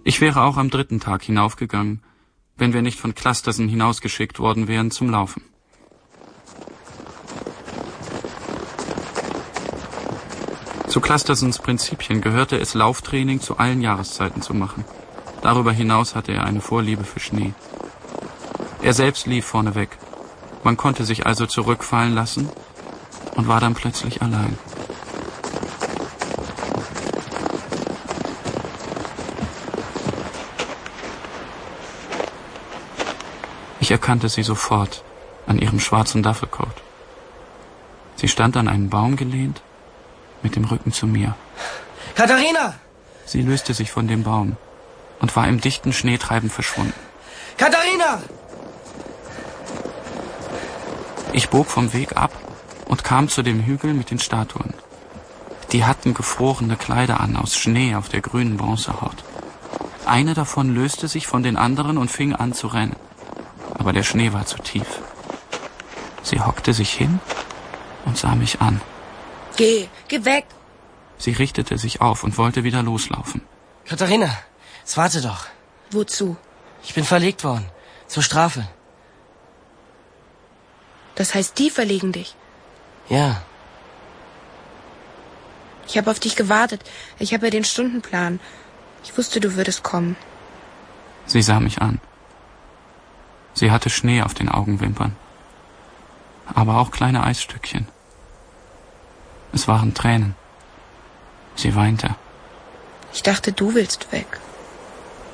Ich wäre auch am 3. Tag hinaufgegangen, wenn wir nicht von Clustersen hinausgeschickt worden wären zum Laufen. Zu Clustersens Prinzipien gehörte es, Lauftraining zu allen Jahreszeiten zu machen. Darüber hinaus hatte er eine Vorliebe für Schnee. Er selbst lief vorneweg. Man konnte sich also zurückfallen lassen und war dann plötzlich allein. Ich erkannte sie sofort an ihrem schwarzen Duffelcoat. Sie stand an einen Baum gelehnt, mit dem Rücken zu mir. Katharina! Sie löste sich von dem Baum und war im dichten Schneetreiben verschwunden. Katharina! Ich bog vom Weg ab und kam zu dem Hügel mit den Statuen. Die hatten gefrorene Kleider an aus Schnee auf der grünen Bronzehaut. Eine davon löste sich von den anderen und fing an zu rennen. Aber der Schnee war zu tief. Sie hockte sich hin und sah mich an. Geh weg! Sie richtete sich auf und wollte wieder loslaufen. Katharina, jetzt warte doch. Wozu? Ich bin verlegt worden. Zur Strafe. Das heißt, die verlegen dich? Ja. Ich habe auf dich gewartet. Ich habe ja den Stundenplan. Ich wusste, du würdest kommen. Sie sah mich an. Sie hatte Schnee auf den Augenwimpern. Aber auch kleine Eisstückchen. Es waren Tränen. Sie weinte. Ich dachte, du willst weg.